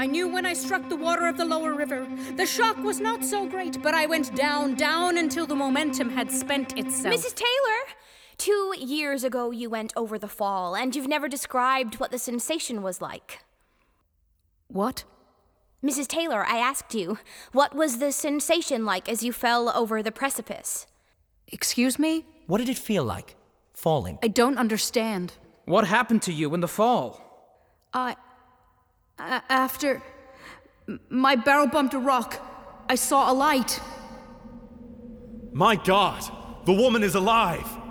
I knew when I struck the water of the lower river. The shock was not so great, but I went down, down until the momentum had spent itself. Mrs. Taylor! 2 years ago you went over the fall, and you've never described what the sensation was like. What? Mrs. Taylor, I asked you, what was the sensation like as you fell over the precipice? Excuse me? What did it feel like? Falling. I don't understand. What happened to you in the fall? After my barrel bumped a rock, I saw a light. My God! The woman is alive!